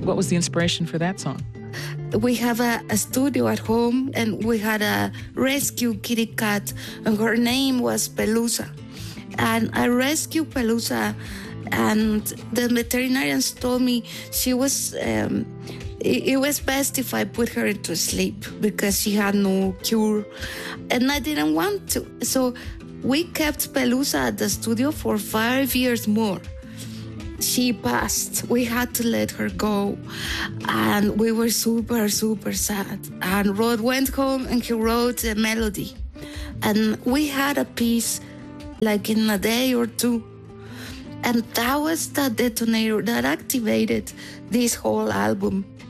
What was the inspiration for that song? We have a studio at home, and we had a rescue kitty cat, and her name was Pelusa. And I rescued Pelusa, and the veterinarians told me she was, it was best if I put her into sleep because she had no cure. And I didn't want to. So we kept Pelusa at the studio for 5 years more. She passed. We had to let her go. And we were super, super sad. And Rod went home and he wrote a melody. And we had a piece like in a day or two. And that was the detonator that activated this whole album.